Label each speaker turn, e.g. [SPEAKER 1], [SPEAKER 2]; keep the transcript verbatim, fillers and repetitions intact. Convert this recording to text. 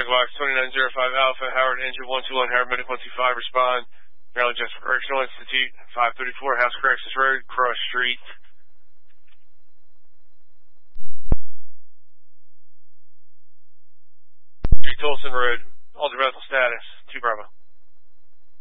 [SPEAKER 1] Jaguar twenty-nine oh five Alpha, Howard Engine one two one, Howard Medic one two five, respond. Maryland Justice Correctional Institute, five thirty-four House Corrections Road, Cross Street. Tolson Road, altered rental status, two Bravo.